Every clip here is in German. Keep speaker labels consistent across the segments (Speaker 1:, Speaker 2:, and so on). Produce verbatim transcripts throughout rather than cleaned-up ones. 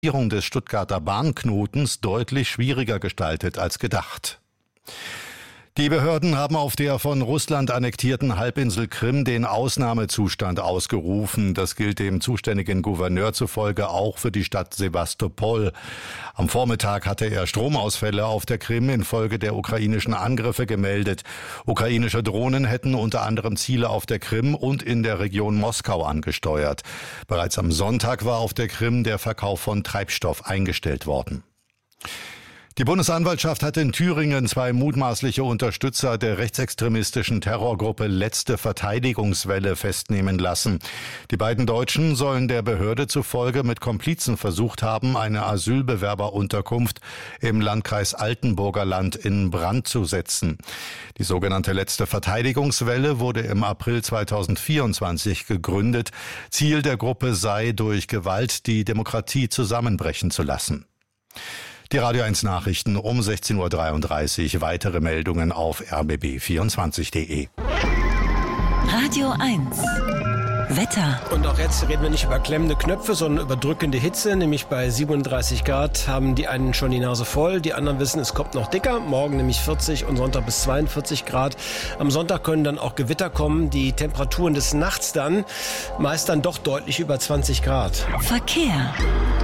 Speaker 1: des Stuttgarter Bahnknotens deutlich schwieriger gestaltet als gedacht. Die Behörden haben auf der von Russland annektierten Halbinsel Krim den Ausnahmezustand ausgerufen. Das gilt dem zuständigen Gouverneur zufolge auch für die Stadt Sewastopol. Am Vormittag hatte er Stromausfälle auf der Krim infolge der ukrainischen Angriffe gemeldet. Ukrainische Drohnen hätten unter anderem Ziele auf der Krim und in der Region Moskau angesteuert. Bereits am Sonntag war auf der Krim der Verkauf von Treibstoff eingestellt worden. Die Bundesanwaltschaft hat in Thüringen zwei mutmaßliche Unterstützer der rechtsextremistischen Terrorgruppe Letzte Verteidigungswelle festnehmen lassen. Die beiden Deutschen sollen der Behörde zufolge mit Komplizen versucht haben, eine Asylbewerberunterkunft im Landkreis Altenburger Land in Brand zu setzen. Die sogenannte Letzte Verteidigungswelle wurde im April zweitausendvierundzwanzig gegründet. Ziel der Gruppe sei, durch Gewalt die Demokratie zusammenbrechen zu lassen. Die Radio eins Nachrichten um sechzehn Uhr dreiunddreißig. Weitere Meldungen auf r b b vierundzwanzig punkt de.
Speaker 2: Radio eins. Wetter.
Speaker 3: Und auch jetzt reden wir nicht über klemmende Knöpfe, sondern über drückende Hitze. Nämlich bei siebenunddreißig Grad haben die einen schon die Nase voll. Die anderen wissen, es kommt noch dicker. Morgen nämlich vierzig und Sonntag bis zweiundvierzig Grad. Am Sonntag können dann auch Gewitter kommen. Die Temperaturen des Nachts dann meist dann doch deutlich über zwanzig Grad.
Speaker 2: Verkehr.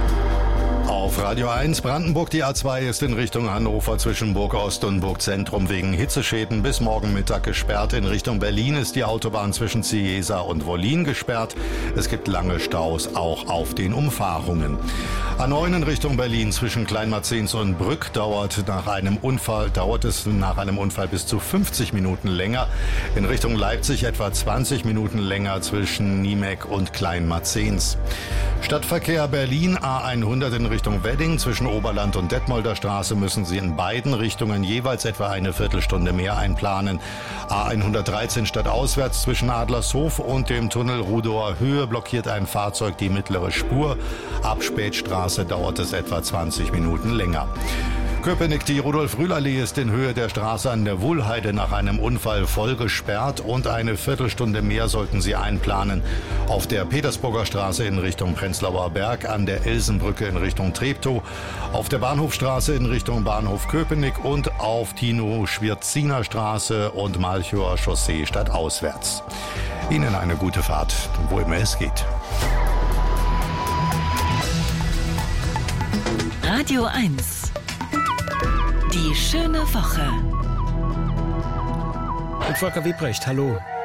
Speaker 1: Auf Radio eins Brandenburg, die A zwei ist in Richtung Hannover zwischen Burg Ost und Burg Zentrum wegen Hitzeschäden bis morgen Mittag gesperrt. In Richtung Berlin ist die Autobahn zwischen Cieza und Wollin gesperrt. Es gibt lange Staus auch auf den Umfahrungen. A neun in Richtung Berlin zwischen Kleinmarzens und Brück dauert nach einem Unfall, dauert es nach einem Unfall bis zu fünfzig Minuten länger. In Richtung Leipzig etwa zwanzig Minuten länger zwischen Niemek und Kleinmarzens. Stadtverkehr Berlin A hundert in Richtung Wedding zwischen Oberland und Detmolder Straße müssen Sie in beiden Richtungen jeweils etwa eine Viertelstunde mehr einplanen. A hundertdreizehn stadtauswärts zwischen Adlershof und dem Tunnel Rudower Höhe blockiert ein Fahrzeug die mittlere Spur. Ab Spätstraße dauert es etwa zwanzig Minuten länger. Köpenick, die Rudolf-Rühl-Allee ist in Höhe der Straße an der Wuhlheide nach einem Unfall voll gesperrt und eine Viertelstunde mehr sollten Sie einplanen. Auf der Petersburger Straße in Richtung Prenzlauer Berg, an der Elsenbrücke in Richtung Treptow, auf der Bahnhofstraße in Richtung Bahnhof Köpenick und auf Tino-Schwirziner Straße und Malchower Chaussee stadtauswärts. Ihnen eine gute Fahrt, wo immer es geht.
Speaker 2: Radio eins. Die schöne Woche.
Speaker 3: Und Volker Wiebrecht, hallo.